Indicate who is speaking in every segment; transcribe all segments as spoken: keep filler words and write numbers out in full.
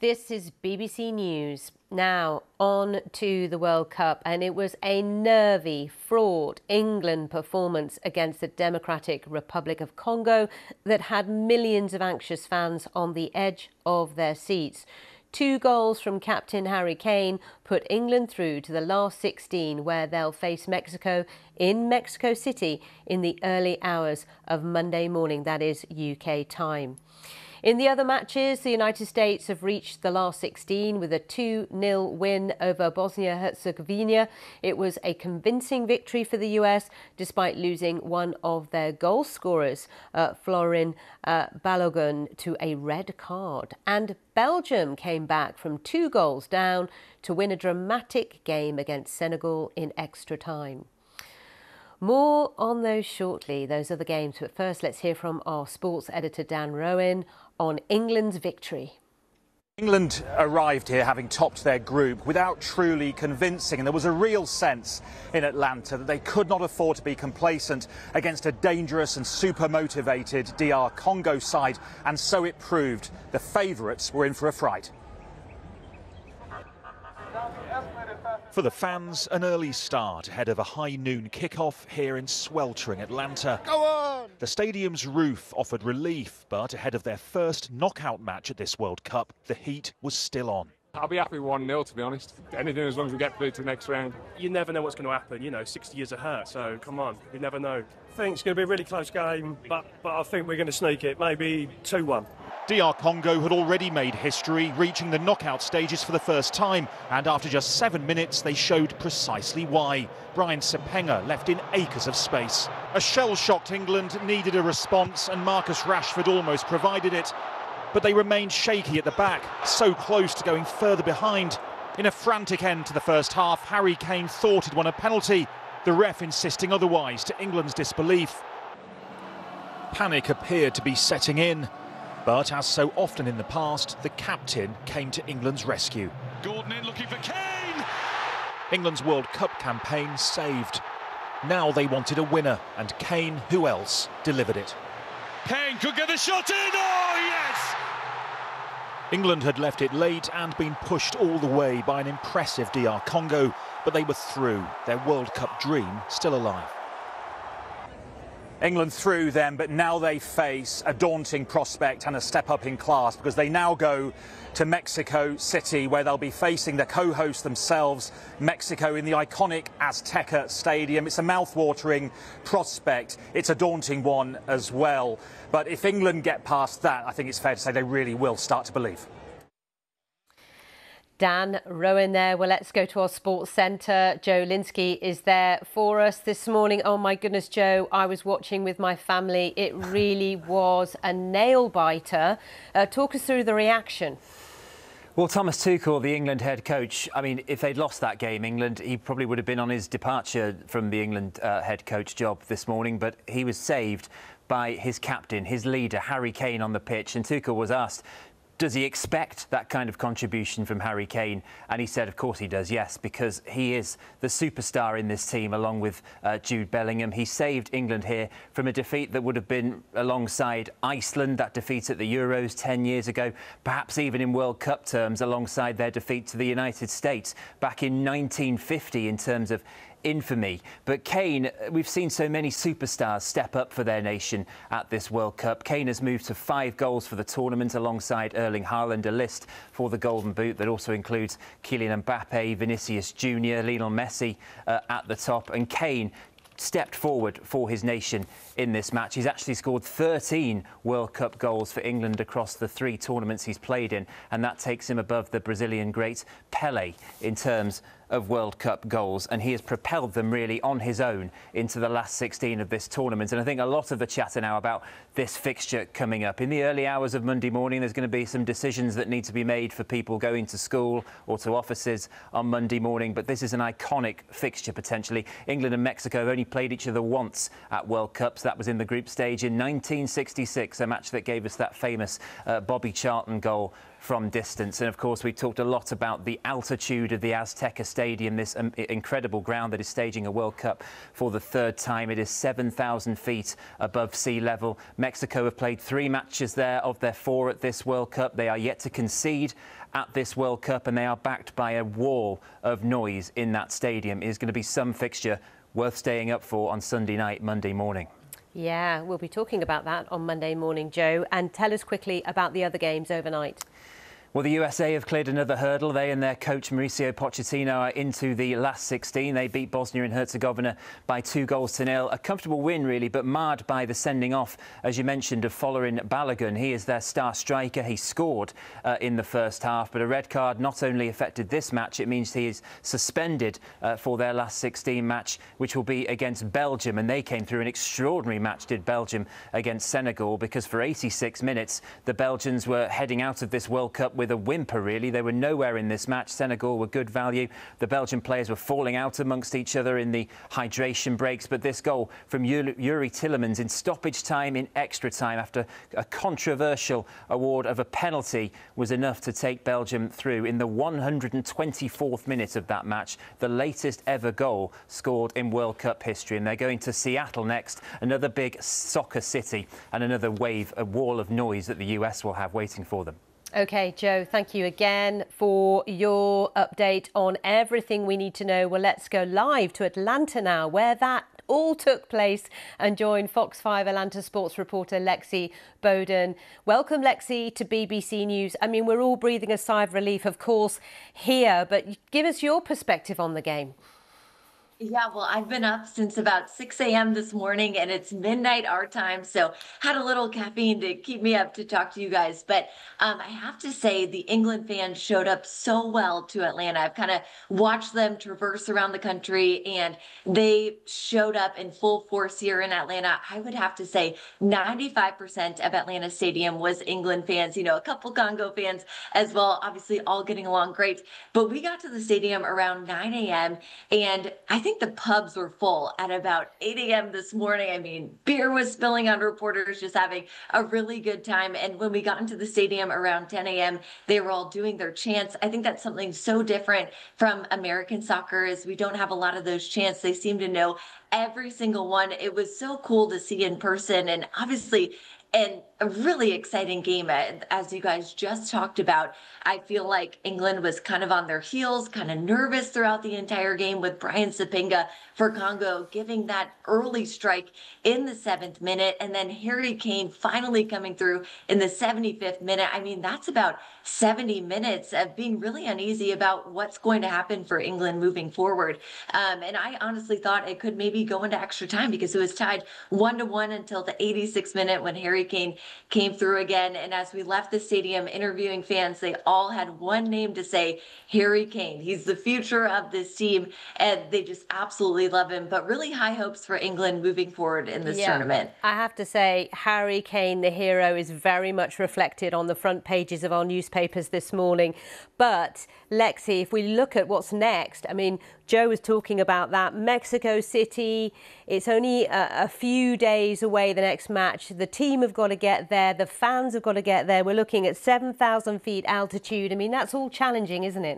Speaker 1: This is B B C News. Now, on to the World Cup, and it was a nervy, fraught England performance against the Democratic Republic of Congo that had millions of anxious fans on the edge of their seats. Two goals from captain Harry Kane put England through to the last sixteen, where they'll face Mexico in Mexico City in the early hours of Monday morning, that is U K time. In the other matches, the United States have reached the last sixteen with a two nil win over Bosnia-Herzegovina. It was a convincing victory for the U S, despite losing one of their goal scorers, uh, Florin uh, Balogun, to a red card. And Belgium came back from two goals down to win a dramatic game against Senegal in extra time. More on those shortly, those other games. But first, let's hear from our sports editor, Dan Rowan, on England's victory.
Speaker 2: England arrived here having topped their group without truly convincing, and there was a real sense in Atlanta that they could not afford to be complacent against a dangerous and super motivated D R Congo side, and so it proved. The favourites were in for a fright.
Speaker 3: For the fans, an early start ahead of a high noon kickoff here in sweltering Atlanta.
Speaker 4: Go on!
Speaker 3: The stadium's roof offered relief, but ahead of their first knockout match at this World Cup, the heat was still on.
Speaker 5: I'll be happy with one nil, to be honest. Anything as long as we get through to the next round.
Speaker 6: You never know what's going to happen, you know, sixty years of hurt, so come on, you never know. I think it's going to be a really close game, but, but I think we're going to sneak it, maybe two one.
Speaker 3: D R Congo had already made history, reaching the knockout stages for the first time, and after just seven minutes they showed precisely why. Brian Sepenga left in acres of space. A shell-shocked England needed a response, and Marcus Rashford almost provided it. But they remained shaky at the back, so close to going further behind. In a frantic end to the first half, Harry Kane thought he'd won a penalty, the ref insisting otherwise to England's disbelief. Panic appeared to be setting in. But as so often in the past, the captain came to England's rescue.
Speaker 7: Gordon in looking for Kane!
Speaker 3: England's World Cup campaign saved. Now they wanted a winner, and Kane, who else, delivered it.
Speaker 7: Kane could get the shot in! Oh, yes!
Speaker 3: England had left it late and been pushed all the way by an impressive D R Congo, but they were through, their World Cup dream still alive.
Speaker 2: England through then, but now they face a daunting prospect and a step up in class, because they now go to Mexico City, where they'll be facing the co-hosts themselves, Mexico, in the iconic Azteca Stadium. It's a mouth-watering prospect. It's a daunting one as well. But if England get past that, I think it's fair to say they really will start to believe.
Speaker 1: Dan Rowan there. Well, let's go to our sports centre. Joe Linsky is there for us this morning. Oh my goodness, Joe, I was watching with my family. It really was a nail-biter. Uh, talk us through the reaction.
Speaker 8: Well, Thomas Tuchel, the England head coach, I mean, if they'd lost that game, England, he probably would have been on his departure from the England uh, head coach job this morning, but he was saved by his captain, his leader, Harry Kane, on the pitch. And Tuchel was asked, does he expect that kind of contribution from Harry Kane? And he said, of course he does, yes, because he is the superstar in this team, along with uh, Jude Bellingham. He saved England here from a defeat that would have been alongside Iceland, that defeat at the Euros ten years ago, perhaps even in World Cup terms, alongside their defeat to the United States back in nineteen fifty in terms of infamy. But Kane, we've seen so many superstars step up for their nation at this World Cup. Kane has moved to five goals for the tournament alongside Erling Haaland, a list for the Golden Boot that also includes Kylian Mbappe, Vinicius Junior, Lionel Messi uh, at the top. And Kane stepped forward for his nation in this match. He's actually scored thirteen World Cup goals for England across the three tournaments he's played in, and that takes him above the Brazilian great Pelé in terms of World Cup goals, and he has propelled them really on his own into the last sixteen of this tournament. And I think a lot of the chatter now about this fixture coming up. In the early hours of Monday morning, there's going to be some decisions that need to be made for people going to school or to offices on Monday morning, but this is an iconic fixture potentially. England and Mexico have only played each other once at World Cups. That was in the group stage in nineteen sixty-six, a match that gave us that famous uh, Bobby Charlton goal from distance. And of course, we talked a lot about the altitude of the Azteca Stadium, this um, incredible ground that is staging a World Cup for the third time. It is seven thousand feet above sea level. Mexico have played three matches there of their four at this World Cup. They are yet to concede at this World Cup, and they are backed by a wall of noise in that stadium. It is going to be some fixture worth staying up for on Sunday night, Monday morning.
Speaker 1: Yeah, we'll be talking about that on Monday morning, Joe. And tell us quickly about the other games overnight.
Speaker 8: Well, the U S A have cleared another hurdle. They and their coach Mauricio Pochettino are into the last sixteen. They beat Bosnia and Herzegovina by two goals to nil. A comfortable win, really, but marred by the sending off, as you mentioned, of Folarin Balogun. He is their star striker. He scored uh, in the first half, but a red card not only affected this match, it means he is suspended uh, for their last sixteen match, which will be against Belgium. And they came through an extraordinary match, did Belgium, against Senegal, because for eighty-six minutes, the Belgians were heading out of this World Cup with with a whimper, really. They were nowhere in this match. Senegal were good value. The Belgian players were falling out amongst each other in the hydration breaks. But this goal from Yuri Tillemans in stoppage time, in extra time, after a controversial award of a penalty, was enough to take Belgium through in the one hundred twenty-fourth minute of that match, the latest ever goal scored in World Cup history. And they're going to Seattle next, another big soccer city, and another wave, a wall of noise that the U S will have waiting for them.
Speaker 1: OK, Joe, thank you again for your update on everything we need to know. Well, let's go live to Atlanta now, where that all took place, and join Fox five Atlanta sports reporter Lexi Bowden. Welcome, Lexi, to B B C News. I mean, we're all breathing a sigh of relief, of course, here, but give us your perspective on the game.
Speaker 4: Yeah, well, I've been up since about six a m this morning, and it's midnight our time, so had a little caffeine to keep me up to talk to you guys. But um, I have to say, the England fans showed up so well to Atlanta. I've kind of watched them traverse around the country, and they showed up in full force here in Atlanta. I would have to say ninety-five percent of Atlanta Stadium was England fans, you know, a couple Congo fans as well, obviously all getting along great. But we got to the stadium around nine a m, and I I think the pubs were full at about eight a m this morning. I mean, beer was spilling on reporters, just having a really good time. And when we got into the stadium around ten a m, they were all doing their chants. I think that's something so different from American soccer, is we don't have a lot of those chants. They seem to know every single one. It was so cool to see in person, and obviously and a really exciting game, as you guys just talked about. I feel like England was kind of on their heels, kind of nervous throughout the entire game, with Brian Sapinga for Congo giving that early strike in the seventh minute, and then Harry Kane finally coming through in the seventy-fifth minute. I mean, that's about seventy minutes of being really uneasy about what's going to happen for England moving forward. Um, and I honestly thought it could maybe go into extra time, because it was tied one to one until the eighty-sixth minute when Harry Kane came through again. And as we left the stadium interviewing fans, they all had one name to say: Harry Kane. He's the future of this team, and they just absolutely love him. But really high hopes for England moving forward in this
Speaker 1: yeah,
Speaker 4: tournament.
Speaker 1: I have to say, Harry Kane, the hero, is very much reflected on the front pages of our newspapers this morning. But Lexi, if we look at what's next, I mean, Joe was talking about that. Mexico City, it's only a, a few days away, the next match. The team have got to get there. The fans have got to get there. We're looking at seven thousand feet altitude. I mean, that's all challenging, isn't it?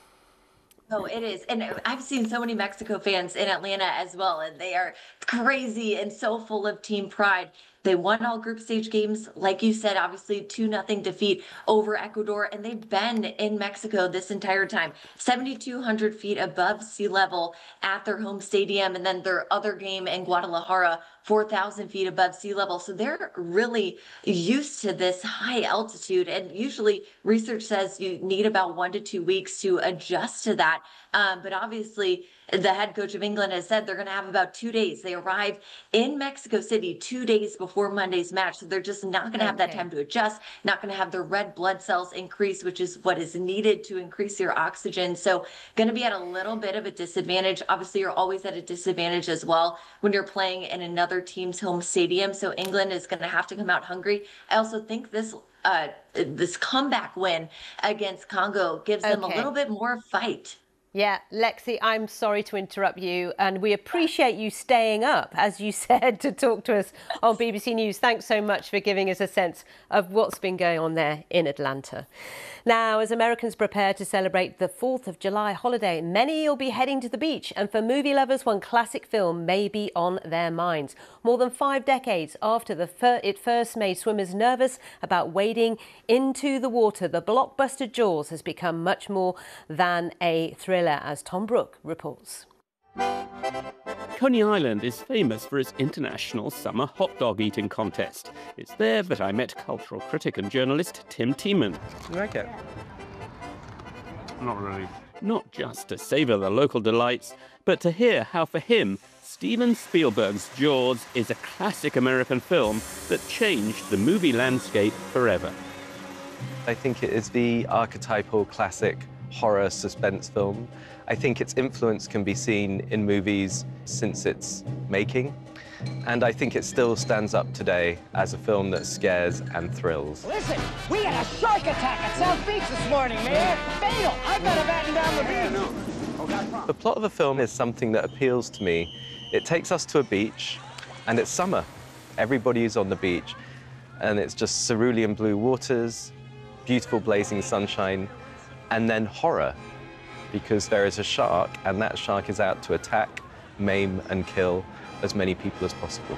Speaker 4: Oh, it is. And I've seen so many Mexico fans in Atlanta as well, and they are crazy and so full of team pride. They won all group stage games, like you said, obviously two nothing defeat over Ecuador, and they've been in Mexico this entire time, seventy-two hundred feet above sea level at their home stadium, and then their other game in Guadalajara, four thousand feet above sea level. So they're really used to this high altitude, and usually research says you need about one to two weeks to adjust to that. Um, but obviously, the head coach of England has said they're going to have about two days. They arrive in Mexico City two days before Monday's match. So they're just not going to have okay. that time to adjust, not going to have their red blood cells increase, which is what is needed to increase your oxygen. So going to be at a little bit of a disadvantage. Obviously, you're always at a disadvantage as well when you're playing in another team's home stadium. So England is going to have to come out hungry. I also think this uh, this comeback win against Congo gives them okay. a little bit more fight.
Speaker 1: Yeah, Lexi, I'm sorry to interrupt you, and we appreciate you staying up, as you said, to talk to us on B B C News. Thanks so much for giving us a sense of what's been going on there in Atlanta. Now, as Americans prepare to celebrate the fourth of July holiday, many will be heading to the beach, and for movie lovers, one classic film may be on their minds. More than five decades after the fir- it first made swimmers nervous about wading into the water, the blockbuster Jaws has become much more than a thriller, as Tom Brooke reports.
Speaker 9: Coney Island is famous for its international summer hot dog eating contest. It's there that I met cultural critic and journalist Tim Tiemann.
Speaker 10: You like it?
Speaker 5: Not really.
Speaker 9: Not just to savour the local delights, but to hear how for him, Steven Spielberg's Jaws is a classic American film that changed the movie landscape forever.
Speaker 10: I think it is the archetypal classic horror suspense film. I think its influence can be seen in movies since its making, and I think it still stands up today as a film that scares and thrills.
Speaker 11: Listen, we had a shark attack at South Beach this morning, man. Fatal. I've got to batten down the beach.
Speaker 10: The plot of the film is something that appeals to me. It takes us to a beach, and it's summer. Everybody is on the beach, and it's just cerulean blue waters, beautiful blazing sunshine, and then horror, because there is a shark, and that shark is out to attack, maim, and kill as many people as possible.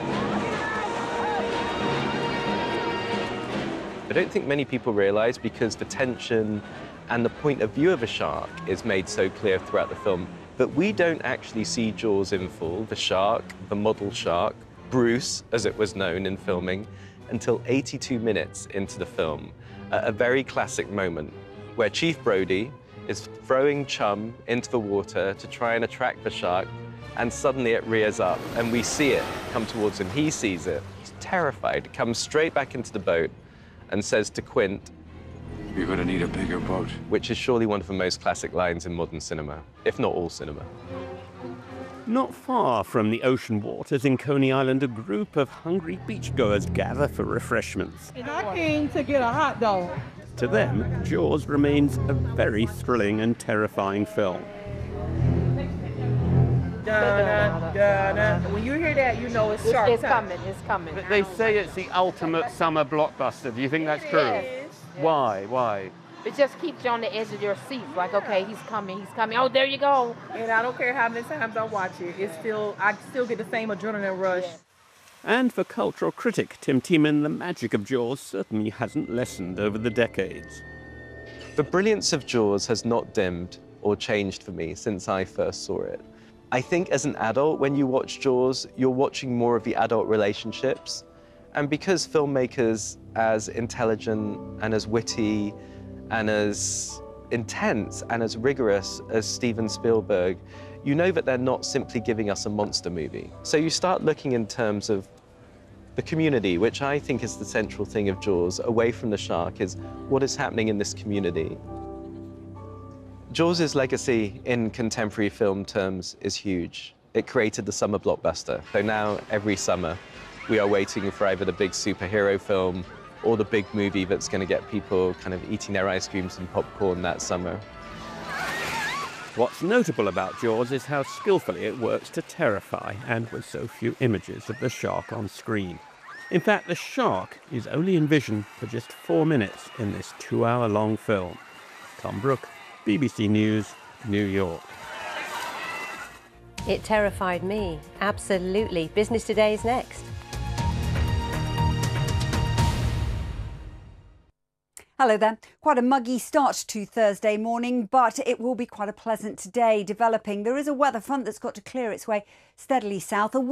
Speaker 10: I don't think many people realize, because the tension and the point of view of a shark is made so clear throughout the film, that we don't actually see Jaws in full, the shark, the model shark, Bruce, as it was known in filming, until eighty-two minutes into the film, at a very classic moment where Chief Brody is throwing chum into the water to try and attract the shark, and suddenly it rears up, and we see it come towards him. He sees it, he's terrified, comes straight back into the boat and says to Quint,
Speaker 5: "You're going to need a bigger boat."
Speaker 10: Which is surely one of the most classic lines in modern cinema, if not all cinema.
Speaker 9: Not far from the ocean waters in Coney Island, a group of hungry beachgoers gather for refreshments.
Speaker 12: I came to get a hot dog.
Speaker 9: To them, Jaws remains a very thrilling and terrifying film.
Speaker 12: Da-da, da-da. When you hear that, you know it's shark
Speaker 13: It's
Speaker 12: time.
Speaker 13: coming, it's coming.
Speaker 14: They say it's the ultimate summer blockbuster. Do you think that's true?
Speaker 13: Yes.
Speaker 14: Why? Why?
Speaker 13: It just keeps you on the edge of your seat. Like, okay, he's coming, he's coming. Oh, there you go.
Speaker 12: And I don't care how many times I watch it, it's still, I still get the same adrenaline rush.
Speaker 13: Yeah.
Speaker 9: And for cultural critic Tim Tiemann, the magic of Jaws certainly hasn't lessened over the decades.
Speaker 10: The brilliance of Jaws has not dimmed or changed for me since I first saw it. I think as an adult, when you watch Jaws, you're watching more of the adult relationships. And because filmmakers as intelligent and as witty and as intense and as rigorous as Steven Spielberg, you know that they're not simply giving us a monster movie. So you start looking in terms of the community, which I think is the central thing of Jaws, away from the shark, is what is happening in this community. Jaws' legacy in contemporary film terms is huge. It created the summer blockbuster. So now, every summer, we are waiting for either the big superhero film or the big movie that's going to get people kind of eating their ice creams and popcorn that summer.
Speaker 9: What's notable about Jaws is how skillfully it works to terrify, and with so few images of the shark on screen. In fact, the shark is only in vision for just four minutes in this two-hour-long film. Tom Brooke, B B C News, New York.
Speaker 1: It terrified me, absolutely. Business Today is next.
Speaker 15: Hello there. Quite a muggy start to Thursday morning, but it will be quite a pleasant day developing. There is a weather front that's got to clear its way steadily south. A